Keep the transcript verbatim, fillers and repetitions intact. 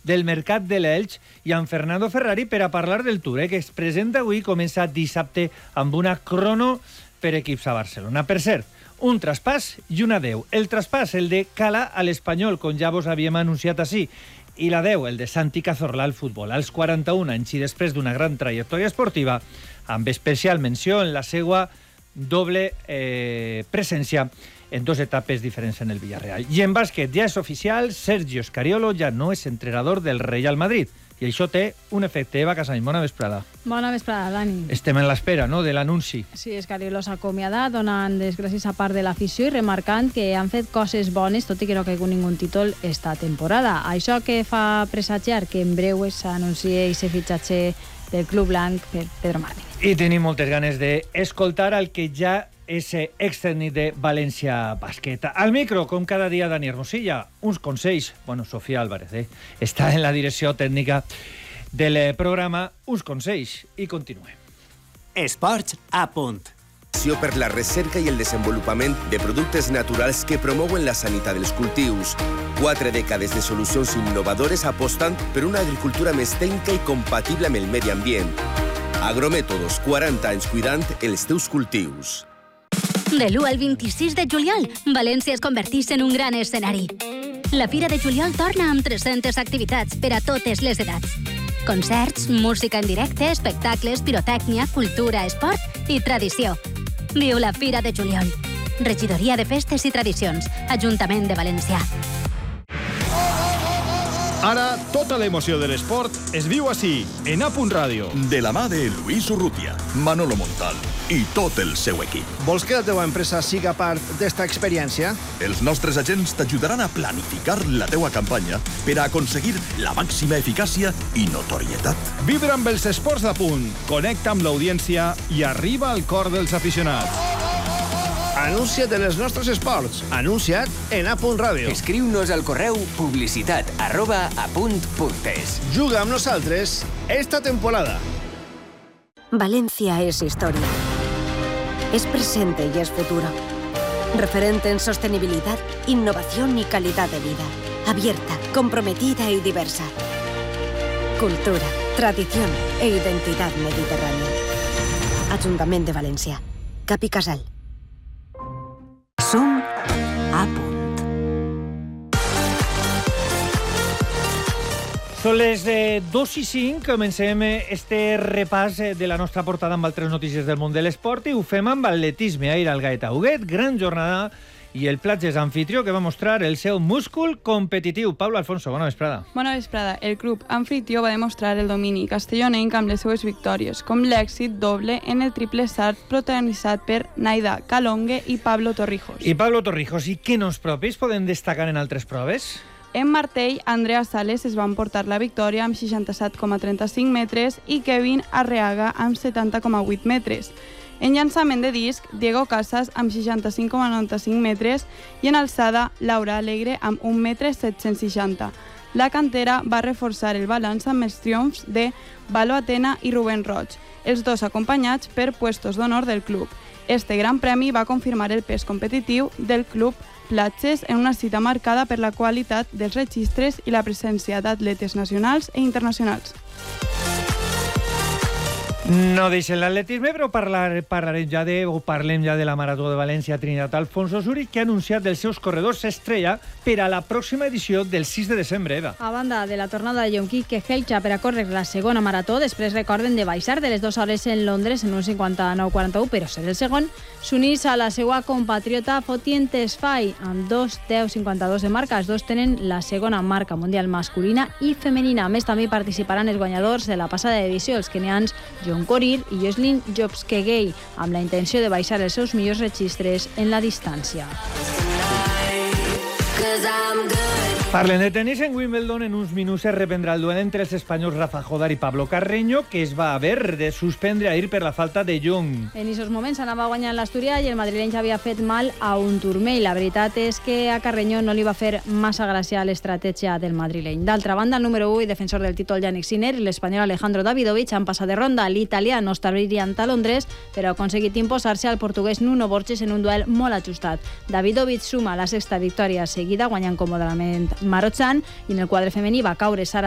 del mercat de l'Elx i amb Fernando Ferrari per a parlar del Tour, eh, que es presenta avui, comença dissabte amb una crono per equips a Barcelona. Per cert, un traspàs i un adeu. El traspàs, el de Cala a l'Espanyol, com ja vos havíem anunciat així, i l'adeu, el de Santi Cazorla al futbol. Als quaranta-un anys i després d'una gran trajectòria esportiva, amb especial menció en la seva doble eh, presència en dos etapes diferents en el Villarreal. I en bàsquet ja és oficial, Sergio Scariolo ja no és entrenador del Real Madrid. I això té un efecte. Eva Casany, bona vesprada. Bona vesprada, Dani. Estem en l'espera, no?, de l'anunci. Sí, Scariolo s'ha acomiadat, donant les gràcies a part de l'afició i remarcant que han fet coses bones, tot i que no ha caigut ningú títol esta temporada. Això que fa presagiar que en breu s'anuncia i se fitxatge del Club Blanc per Pedro Martínez. I tenim moltes ganes d'escoltar el que ja és extècnic de València Bàsquet. Al micro, com cada dia, Dani Hermosilla, uns consells. Bueno, Sofía Álvarez, eh? està en la direcció tècnica del programa. Uns consells i continuem. Esports a punt. Per la recerca i el desenvolupament de productes naturals que promouen la sanitat dels cultius. Quatre dècades de solucions innovadores apostant per una agricultura més tècnica i compatible amb el medi ambient. Agromètodos, quaranta anys cuidant els teus cultius. De l'u al vint-i-sis de juliol, València es converteix en un gran escenari. La Fira de Juliol torna amb tres-centes activitats per a totes les edats. Concerts, música en directe, espectacles, pirotècnia, cultura, esport i tradició. Viu la Fira de Juliol. Regidoria de Festes i Tradicions, Ajuntament de València. Ara, tota l'emoció de l'esport es viu així, en A Punt Ràdio. De la mà de Luis Urrutia, Manolo Montal i tot el seu equip. Vols que la teva empresa siga part d'esta experiència? Els nostres agents t'ajudaran a planificar la teua campanya per a aconseguir la màxima eficàcia i notorietat. Vibra amb els esports d'A Punt, connecta amb l'audiència i arriba al cor dels aficionats. Anuncia't en els nostres esports. Anuncia't en A Punt Ràdio. Escriu-nos al correu publicitat arroba apunt.es. Juga amb nosaltres esta temporada. Valencia es historia. Es presente y es futuro. Referente en sostenibilidad, innovación y calidad de vida. Abierta, comprometida y diversa. Cultura, tradición e identidad mediterránea. Ayuntamiento de Valencia. Capi Casal. Som a punt. Són les eh, dos i cinc, comencem este repàs de la nostra portada amb altres notícies del món de l'esport i ho fem amb atletisme. Ahir al Gaeta Huguet, gran jornada i el Platges anfitrió que va mostrar el seu múscul competitiu. Pablo Alfonso, bona vesprada. Bona vesprada. El club anfitrió va demostrar el domini castellonenc amb les seues victòries, com l'èxit doble en el triple salt protagonitzat per Naida Calongue i Pablo Torrijos. I Pablo Torrijos, i quins noms propis podem destacar en altres proves? En martell, Andrea Sales es va emportar la victòria amb seixanta-set coma trenta-cinc metres i Kevin Arreaga amb setanta coma vuit metres. En llançament de disc, Diego Casas amb seixanta-cinc coma noranta-cinc metres i en alçada, Laura Alegre amb un metre set-cents seixanta. La cantera va reforçar el balanç amb els triomfs de Valo Atena i Rubén Roig, els dos acompanyats per puestos d'honor del club. Este gran premi va confirmar el pes competitiu del club Platges en una cita marcada per la qualitat dels registres i la presència d'atletes nacionals i internacionals. No deixen l'atletisme, però parlar, parlarem ja de, o parlem ja de la Marató de València Trinitat Alfonso Zúrich, que ha anunciat els seus corredors estrella per a la pròxima edició del sis de desembre. Eva. A banda de la tornada de Jonquique Helcha per a córrer la segona marató, després recorden de baixar de les dues hores en Londres en un cinquanta-nou quaranta-u, però ser el segon, s'unís a la seva compatriota Fotien Tesfaye amb dos deu cinquanta-dos de marca. Els dos tenen la segona marca mundial masculina i femenina. A més, també participaran els guanyadors de la passada edició, els kenians John Korir i Jocelyn Jobskegei, amb la intenció de baixar els seus millors registres en la distància. Parlen de tenis. En Wimbledon en uns minuts es reprendrà el duel entre els espanyols Rafa Jodar i Pablo Carreño, que es va haver de suspendre ahir per la falta de Jong. En aquests moments anava guanyant l'Asturià i el madrileny ja havia fet mal a un turmell. La veritat és que a Carreño no li va fer massa gràcia l'estratègia del madrileny. D'altra banda, el número u i defensor del títol Yannick Sinner i l'espanyol Alejandro Davidovich han passat de ronda. L'italià no està brillant a Londres, però ha aconseguit imposar-se al portuguès Nuno Borges en un duel molt ajustat. Davidovich suma la sexta victòria seguida, guanyant còmodament Marotzan, i en el quadre femení va caure Sara